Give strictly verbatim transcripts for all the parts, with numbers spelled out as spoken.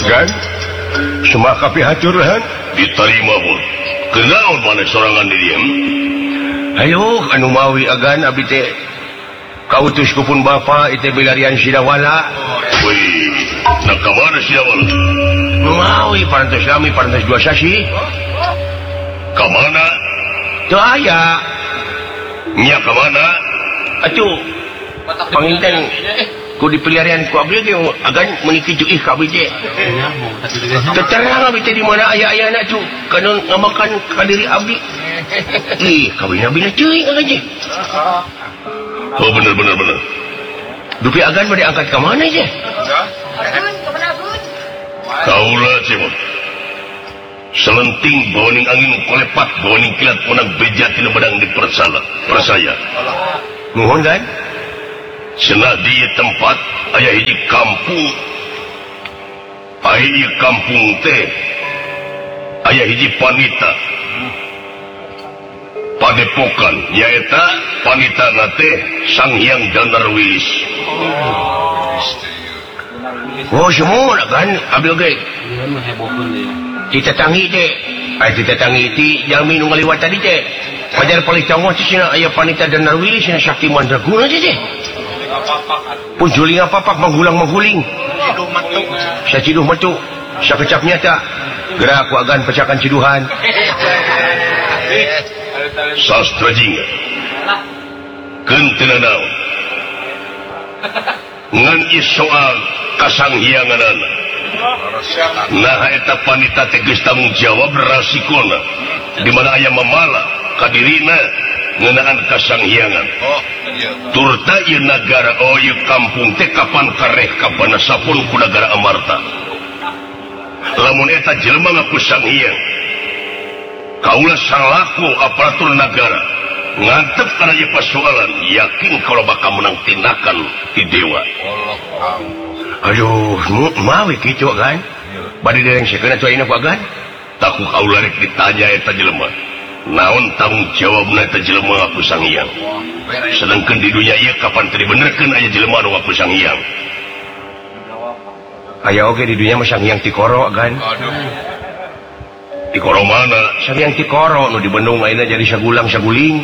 kan semua kapi hancur kan diterima pun kenaon mana sorangan di dia ayo anu mawi agan abdi teh kautus kupun bapa itu bilarian sidawala wih nak kemana sidawala nu mawi parantos kami parantos dua sasi kemana teu aya nya kemana atuh panginten ku dipeliharian ku abdi ge agan meuniki ih ka abdi teh terang abdi teh di mana aya-aya anak tu kana ngamakan ka diri abdi ih kawin abdi teuing agan je oh bener bener bener dupi agan bade angkat ka mana je kaulah cimot selenting bawaning angin kolepat bawaning kilat punang beja tina badang di persala persaya nuhun kan cenah di tempat aya hiji kampung aya hiji kampung teh aya hiji panita padepokan nyaeta panita teh Sang Hyang Danarwilis oh semua kan abdi oge kita tangi teh ay kita tangi ti jalmi nu ngaliwat tadi teh pajar paling cangos cenah aya panita Danarwilis cenah sakti mandraguna teh pun juling apa-apa menggulang-mengguling saya ciduh metu saya kecap nyata gerak aku agan pecakan ciduhan sastra jingga kentena naon ngan isoal kasanghianganana nah eta panita teh geus tanggung jawab rasikona di mana aya mamala ka dirina ngeunaan kasanghiangan turta ieu nagara oh ieu kampung teh kapan kareh kapan sapun ku nagara amarta lamun eta jelema ngaku sanghyang kaulah salaku aparatur negara ngantep kana ieu persoalan yakin kalau bakal menang tindakan ti dewa aduh mawi kitu kan bade dereng sekeuna tu ayeuna ku agan taku kaulah rek ditanya eta jelema naon tanggung jawabna eta jelema ngaku sanghyang sedangkan di dunia ieu kapan teu dibenerkeun aya jelema nu ngaku sanghyang aya oge di dunia mah sanghyang ti koro kan di koro mana sanghyang ti koro nu di Bandung ayeuna jadi sagulang saguling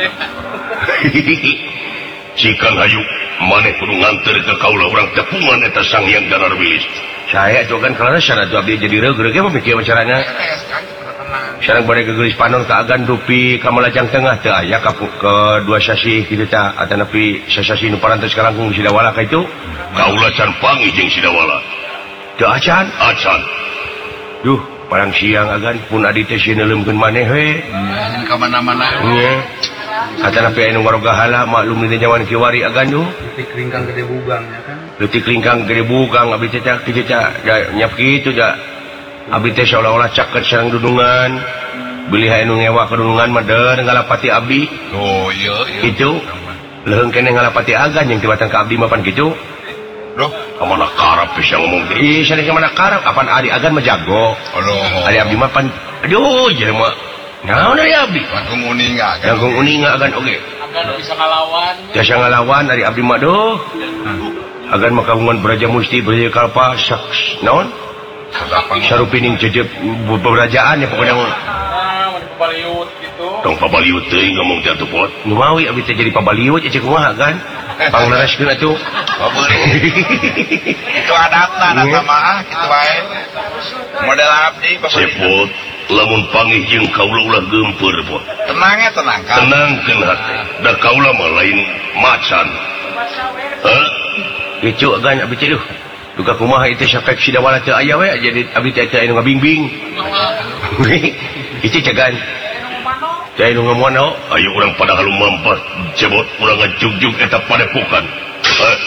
cikan hayu maneh kudu nganter ke kaula urang tepungan eta Sanghyang Danarwilis saya tuh kan kalau sana tuh abdi jadi reug-reug mah mikir caranya sareng bade gegelis panon ka agan dupi ka Malajang Tengah teu aya ka kedua sasi kitu tah atanapi sasasi nu parantos ka langkung Sidawala ka itu kaula can panggih jeung Sidawala teu acan acan duh parang siang agan pun adi teh sineuleumkeun maneh we nyen ka mana-mana nya atanapi anu ngaroga hala maklum dina jaman kiwari agan duh leutik lingkang gede bugang ya kan leutik lingkang gede bugang abdi teh teh kitu teh nyap kitu da abdi teh seolah-olah caket sareng dudungan beli anu ngewa kedunungan mah deur ngalapati abdi oh iya iya kitu leung keneh ngalapati agan yang tibatan ka abdi mah pan kitu Bro, kamana karap bisa ngomong deh. Ih, sana kamana karap, apaan ari agan mah jago. Aduh. Ari abdi mah pan, aduh, jelema. Naon ari abdi? Langkung uninga kan. Langkung uninga agan oge. Agan bisa ngalawan. Bisa ngalawan ari abdi mah doh. Agan mah kagungan Braja Musti, Braja Kalpa, saks, naon? Sarupining jejeb beberajaan ya pokoknya. Nah, mau pabaliut gitu. Tong pabaliut teuing ngomong teh atuh pot. Nu mawi abdi teh jadi pabaliut ya cek kumaha kan? Panglereskeun atuh. Itu adatna eta mah kitu wae. Model abdi Sepot lamun panggih jeung kaula ulah geumpeur pot. Tenang ya tenang kan. Tenangkeun hate. Da kaula mah lain macan. Heh? Kicu agan abdi teh duh. Duka kumaha itu sakek Sidawala teu aya we jadi abdi teh teh anu ngabingbing. Itu cegan. Teh anu ngamono ayo urang pada halu mampas jebot urang ngajugjug eta padepokan. Heh.